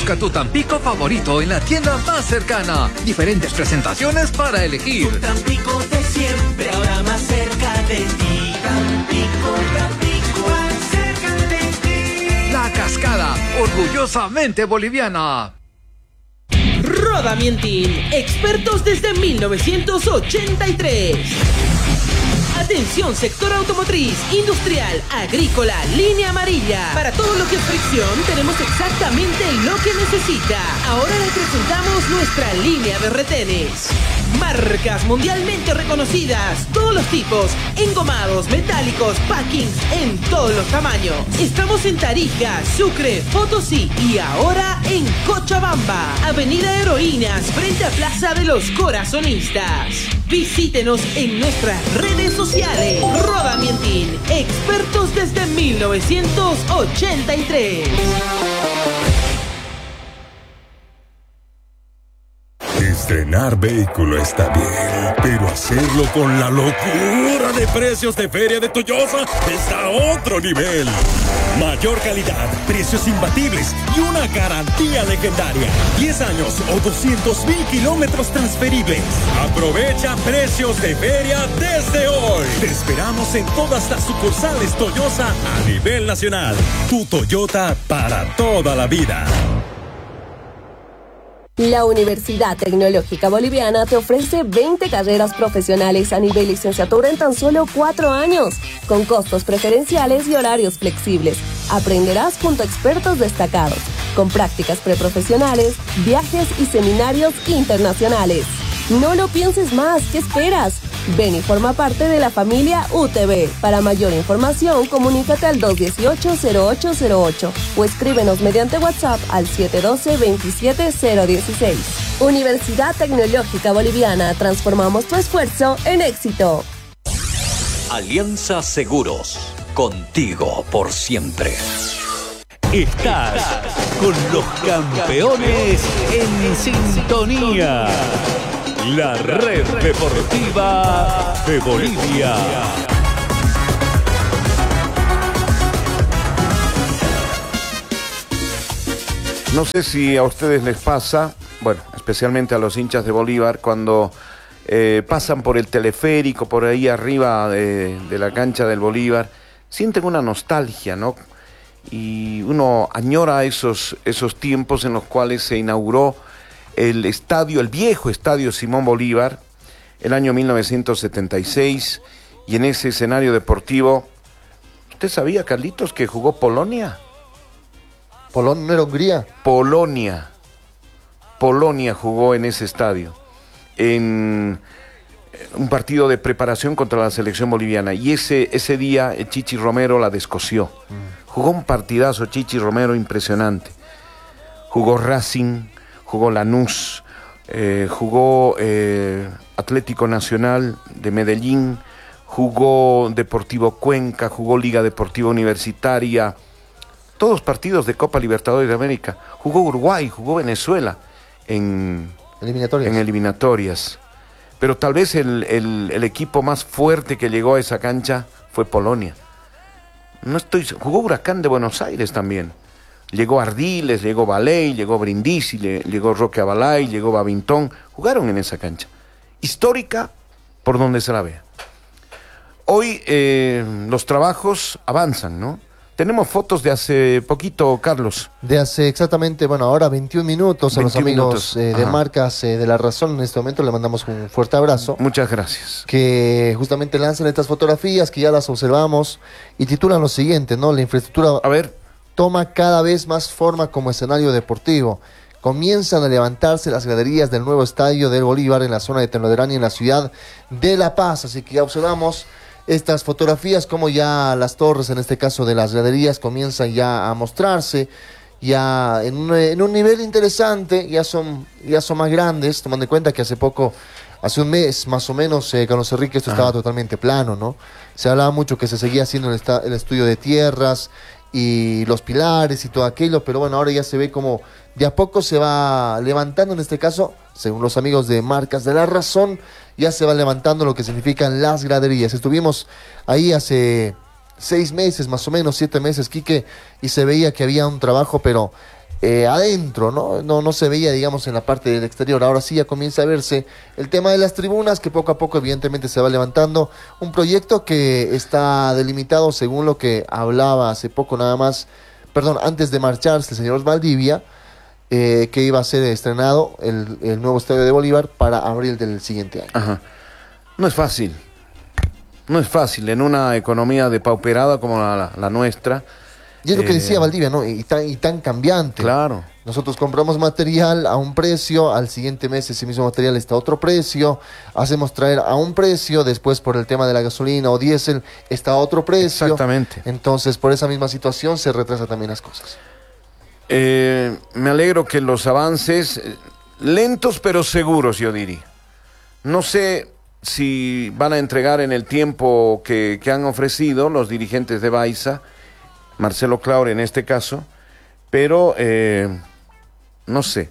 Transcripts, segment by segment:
Busca tu Tampico favorito en la tienda más cercana. Diferentes presentaciones para elegir. Tu Tampico de siempre, ahora más cerca de ti. Tampico, Tampico, más cerca de ti. La Cascada, orgullosamente boliviana. Roda Mientin, expertos desde 1983. Atención, sector automotriz, industrial, agrícola, línea amarilla. Para todo lo que es fricción, tenemos exactamente lo que necesita. Ahora les presentamos nuestra línea de retenes. Marcas mundialmente reconocidas, todos los tipos, engomados, metálicos, packings en todos los tamaños. Estamos en Tarija, Sucre, Potosí y ahora en Cochabamba, Avenida Heroínas, frente a Plaza de los Corazonistas. Visítenos en nuestras redes sociales. Roda Mientin, expertos desde 1983. Estrenar vehículo está bien, pero hacerlo con la locura de precios de Feria de Toyosa está a otro nivel. Mayor calidad, precios imbatibles y una garantía legendaria. 10 años o 200,000 kilómetros transferibles. Aprovecha precios de feria desde hoy. Te esperamos en todas las sucursales Toyosa a nivel nacional. Tu Toyota para toda la vida. La Universidad Tecnológica Boliviana te ofrece 20 carreras profesionales a nivel licenciatura en tan solo 4 años, con costos preferenciales y horarios flexibles. Aprenderás junto a expertos destacados, con prácticas preprofesionales, viajes y seminarios internacionales. No lo pienses más, ¿qué esperas? Ven y forma parte de la familia UTB. Para mayor información, comunícate al 218-0808 o escríbenos mediante WhatsApp al 712-27016. Universidad Tecnológica Boliviana, transformamos tu esfuerzo en éxito. Alianza Seguros, contigo por siempre. Estás con los campeones en sintonía. La red deportiva de Bolivia. No sé si a ustedes les pasa, bueno, especialmente a los hinchas de Bolívar, cuando pasan por el teleférico, por ahí arriba de la cancha del Bolívar, sienten una nostalgia, ¿no? Y uno añora esos tiempos en los cuales se inauguró el estadio, el viejo estadio Simón Bolívar, el año 1976, y en ese escenario deportivo, ¿usted sabía, Carlitos, que jugó Polonia? ¿Polonia no era Hungría? Polonia jugó en ese estadio, en un partido de preparación contra la selección boliviana, y ese día el Chichi Romero la descosió. Jugó un partidazo Chichi Romero impresionante. Jugó Racing, jugó Lanús, jugó Atlético Nacional de Medellín, jugó Deportivo Cuenca, jugó Liga Deportiva Universitaria, todos partidos de Copa Libertadores de América. Jugó Uruguay, jugó Venezuela en eliminatorias. Pero tal vez el equipo más fuerte que llegó a esa cancha fue Polonia. Jugó Huracán de Buenos Aires también. Llegó Ardiles, llegó Baley, llegó Brindisi, llegó Roque Abalay, llegó Babintón. Jugaron en esa cancha. Histórica por donde se la vea. Hoy los trabajos avanzan, ¿no? Tenemos fotos de hace poquito, Carlos. De hace exactamente, ahora 21 minutos a los amigos de Marcas de La Razón. En este momento le mandamos un fuerte abrazo. Muchas gracias. Que justamente lanzan estas fotografías que ya las observamos y titulan lo siguiente, ¿no? La infraestructura toma cada vez más forma como escenario deportivo. Comienzan a levantarse las graderías del nuevo estadio del Bolívar en la zona de Tenloderani, en la ciudad de La Paz. Así que ya observamos estas fotografías, como ya las torres, en este caso de las graderías, comienzan ya a mostrarse ya en un nivel interesante, ya son más grandes, tomando en cuenta que hace un mes más o menos, Carlos Enrique, esto estaba totalmente plano, ¿no? Se hablaba mucho que se seguía haciendo el estudio de tierras y los pilares y todo aquello, pero ahora ya se ve como de a poco se va levantando, en este caso, según los amigos de Marcas de La Razón, ya se va levantando lo que significan las graderías. Estuvimos ahí hace 6 meses, más o menos 7 meses, Quique, y se veía que había un trabajo, pero adentro, no se veía, digamos, en la parte del exterior. Ahora sí ya comienza a verse el tema de las tribunas, que poco a poco evidentemente se va levantando. Un proyecto que está delimitado según lo que hablaba hace poco antes de marcharse el señor Valdivia, que iba a ser estrenado el nuevo estadio de Bolívar para abril del siguiente año. Ajá. No es fácil en una economía depauperada como la nuestra. Y es lo que decía Valdivia, ¿no? Y tan cambiante. Claro. Nosotros compramos material a un precio, al siguiente mes ese mismo material está a otro precio, hacemos traer a un precio, después por el tema de la gasolina o diésel está a otro precio. Exactamente. Entonces, por esa misma situación se retrasan también las cosas. Me alegro que los avances, lentos pero seguros, yo diría. No sé si van a entregar en el tiempo que han ofrecido los dirigentes de Baiza, Marcelo Claure en este caso, pero no sé,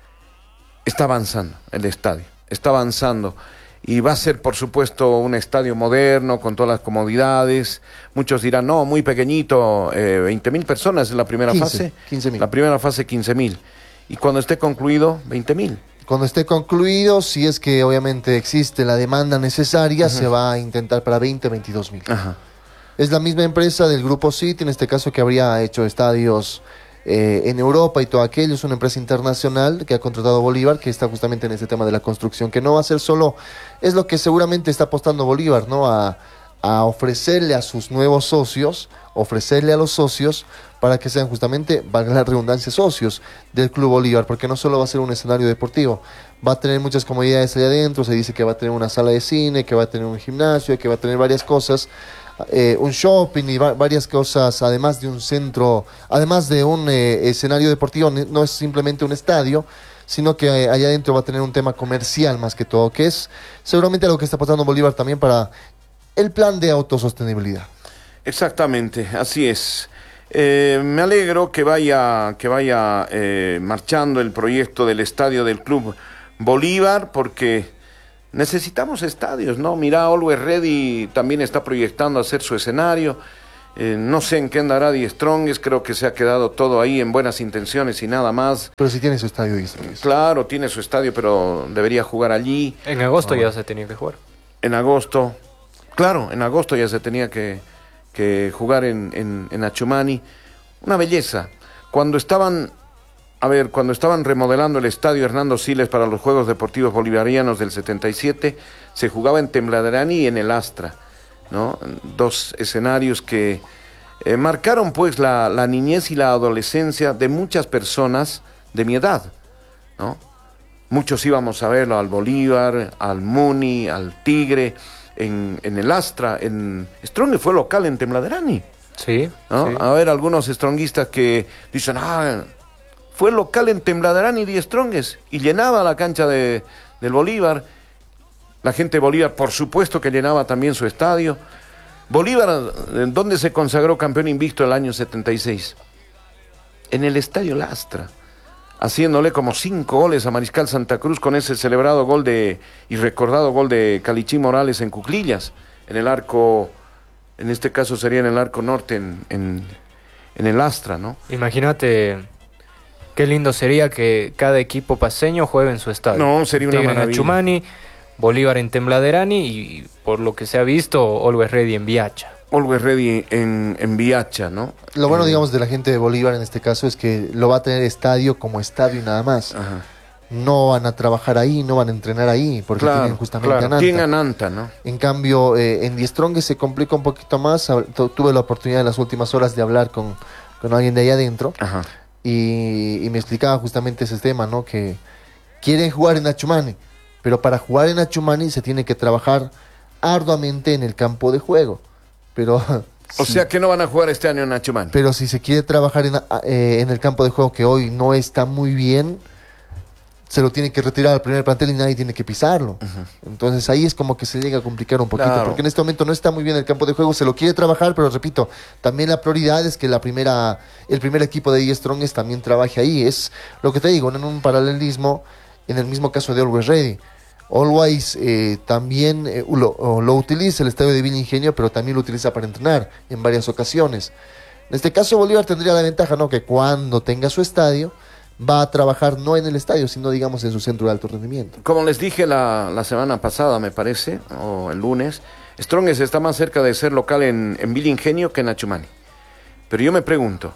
está avanzando el estadio, está avanzando y va a ser por supuesto un estadio moderno con todas las comodidades. Muchos dirán, no, muy pequeñito, 20.000 personas en la primera fase, 15.000. La primera fase 15.000 y cuando esté concluido 20.000. Cuando esté concluido, si es que obviamente existe la demanda necesaria, Ajá. se va a intentar para 22.000. Ajá. Es la misma empresa del Grupo City, en este caso, que habría hecho estadios en Europa y todo aquello. Es una empresa internacional que ha contratado a Bolívar, que está justamente en este tema de la construcción, que no va a ser solo, es lo que seguramente está apostando Bolívar, ¿no? A ofrecerle a sus nuevos socios, ofrecerle a los socios para que sean justamente, valga la redundancia, socios del Club Bolívar, porque no solo va a ser un escenario deportivo, va a tener muchas comodidades allá adentro. Se dice que va a tener una sala de cine, que va a tener un gimnasio, que va a tener varias cosas, un shopping y varias cosas, además de un centro, además de un escenario deportivo. No es simplemente un estadio, sino que allá adentro va a tener un tema comercial más que todo, que es seguramente lo que está pasando Bolívar también para el plan de autosostenibilidad. Exactamente, así es. Me alegro que vaya marchando el proyecto del estadio del Club Bolívar, porque necesitamos estadios, ¿no? Mira, Always Ready también está proyectando hacer su escenario. No sé en qué andará Die Strongest, creo que se ha quedado todo ahí en buenas intenciones y nada más. Pero si tiene su estadio Die Strongest. Claro, tiene su estadio, pero debería jugar allí. En agosto ya se tenía que jugar. En agosto, claro, en agosto ya se tenía que jugar en Achumani. Una belleza. Cuando estaban remodelando el estadio Hernando Siles para los Juegos Deportivos Bolivarianos del 77, se jugaba en Tembladerani y en el Astra, ¿no? Dos escenarios que marcaron pues la niñez y la adolescencia de muchas personas de mi edad, ¿no? Muchos íbamos a verlo al Bolívar, al Muni, al Tigre, en el Astra. Strong fue local en Tembladerani. Sí, ¿no? sí. A ver, algunos stronguistas que dicen, fue local en Tembladerani Die Strongest y llenaba la cancha del Bolívar. La gente de Bolívar, por supuesto que llenaba también su estadio. Bolívar, ¿dónde se consagró campeón invicto el año 76? En el Estadio Lastra, haciéndole como 5 goles a Mariscal Santa Cruz con ese celebrado gol y recordado gol de Calichín Morales en cuclillas, en el arco, en este caso sería en el arco norte, en el Astra, ¿no? Imagínate qué lindo sería que cada equipo paseño juegue en su estadio. No, sería una Tigre maravilla. en Achumani, Bolívar en Tembladerani y por lo que se ha visto, Always Ready en Viacha. Always Ready en Viacha, ¿no? Lo bueno, digamos, de la gente de Bolívar en este caso es que lo va a tener estadio como estadio y nada más. Ajá. No van a trabajar ahí, no van a entrenar ahí, porque tienen justamente a Nanta. Tienen a Nanta, ¿no? En cambio, en Die Strongest se complica un poquito más. Tuve la oportunidad en las últimas horas de hablar con alguien de allá adentro. Ajá. Y me explicaba justamente ese tema, ¿no? Que quieren jugar en Achumani, pero para jugar en Achumani se tiene que trabajar arduamente en el campo de juego. Pero O sea que no van a jugar este año en Achumani. Pero si se quiere trabajar en el campo de juego, que hoy no está muy bien, se lo tiene que retirar al primer plantel y nadie tiene que pisarlo. Entonces ahí es como que se llega a complicar un poquito, porque en este momento no está muy bien el campo de juego, se lo quiere trabajar, pero repito, también la prioridad es que el primer equipo de Die Strongest también trabaje ahí. Es lo que te digo, en un paralelismo, en el mismo caso de Always Ready. Always también lo utiliza el estadio de Villa Ingenio, pero también lo utiliza para entrenar en varias ocasiones. En este caso Bolívar tendría la ventaja, ¿no? Que cuando tenga su estadio, va a trabajar no en el estadio, sino digamos en su centro de alto rendimiento. Como les dije la semana pasada, me parece, o el lunes, Strongest está más cerca de ser local en Villa Ingenio que en Achumani. Pero yo me pregunto,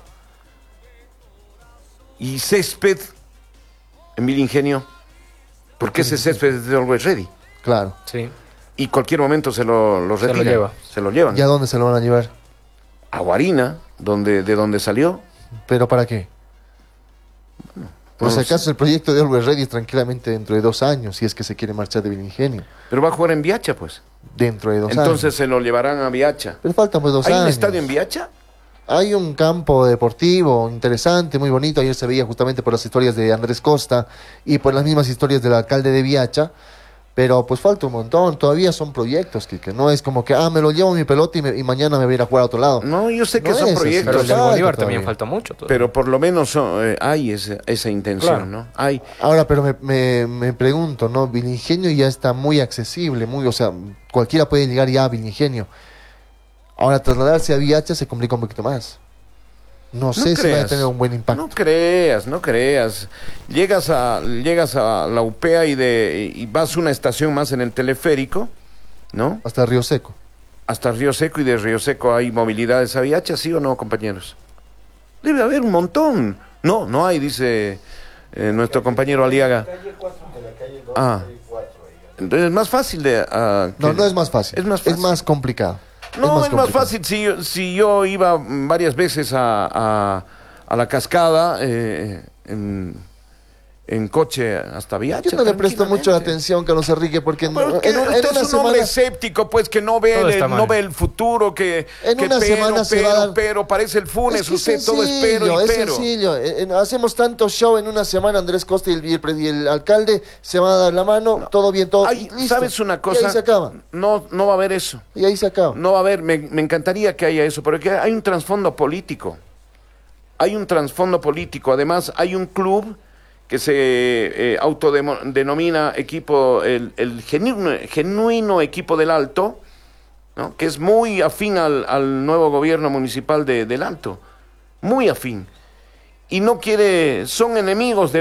¿y césped en Villa Ingenio? Porque ese césped es de Always Ready. Claro. Sí. Y cualquier momento se lo retiran. Se lo llevan. ¿Y a dónde se lo van a llevar? A Guarina, de donde salió. ¿Pero para qué? Por si acaso el proyecto de Always Ready es tranquilamente dentro de 2 años, si es que se quiere marchar de Villa Ingenio. Pero va a jugar en Viacha, pues. Dentro de 2 años. Entonces se lo llevarán a Viacha. Pero faltan pues 2 años. ¿Hay un estadio en Viacha? Hay un campo deportivo interesante, muy bonito. Ayer se veía justamente por las historias de Andrés Costa y por las mismas historias del alcalde de Viacha. Pero pues falta un montón, todavía son proyectos, que no es como que, me lo llevo mi pelota y mañana me voy a ir a jugar a otro lado. No, yo sé que son proyectos. Pero el de Bolívar también falta mucho todavía. Pero por lo menos hay esa intención, claro. ¿No? Hay. Ahora, pero me pregunto, ¿no? Villa Ingenio ya está muy accesible, o sea, cualquiera puede llegar ya a Villa Ingenio. Ahora, trasladarse a Viacha se complica un poquito más. No sé si va a tener un buen impacto. No creas. Llegas a la UPEA y vas una estación más en el teleférico, ¿no? Hasta Río Seco. Hasta Río Seco, y de Río Seco hay movilidades a Viacha, ¿sí o no, compañeros? Debe haber un montón. No hay, dice nuestro compañero Aliaga. Entonces es más fácil de... No es más fácil. Es más complicado. No, es más fácil. Si yo iba varias veces a la cascada en coche hasta Viacha. Yo no le presto mucho atención, Carlos Enrique, porque en una es un hombre escéptico, pues, que no ve el futuro, pero parece el Funes, todo es pero. Es sencillo, hacemos tanto show en una semana, Andrés Costa y el alcalde se van a dar la mano, todo bien, todo listo. ¿Sabes una cosa? Y ahí se acaba. No va a haber eso. Y ahí se acaba. No va a haber, me encantaría que haya eso, pero que hay un trasfondo político. Además, hay un club que se autodenomina equipo, el genuino equipo del Alto, ¿no? Que es muy afín al nuevo gobierno municipal del Alto, muy afín, y son enemigos de